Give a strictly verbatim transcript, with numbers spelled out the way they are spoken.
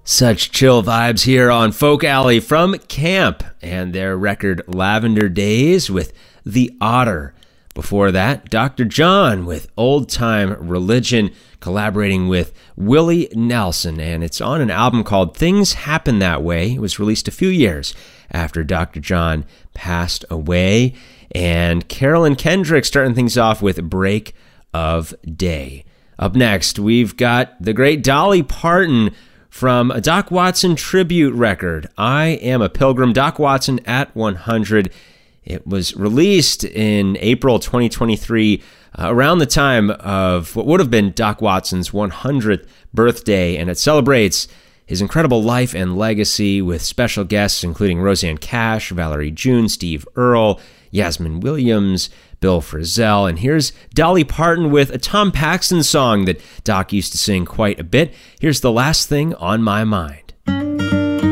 Such chill vibes here on Folk Alley from Camp and their record Lavender Days with The Otter. Before that, Doctor John with Old Time Religion, collaborating with Willie Nelson, and it's on an album called Things Happen That Way. It was released a few years after Doctor John passed away. And Carolyn Kendrick starting things off with Break of Day. Up next, we've got the great Dolly Parton from a Doc Watson tribute record, I Am a Pilgrim, Doc Watson at one hundred. It was released in April twenty twenty-three, uh, around the time of what would have been Doc Watson's one hundredth birthday, and it celebrates his incredible life and legacy with special guests including Roseanne Cash, Valerie June, Steve Earle, Yasmin Williams, Bill Frisell, and here's Dolly Parton with a Tom Paxton song that Doc used to sing quite a bit. Here's The Last Thing on My Mind.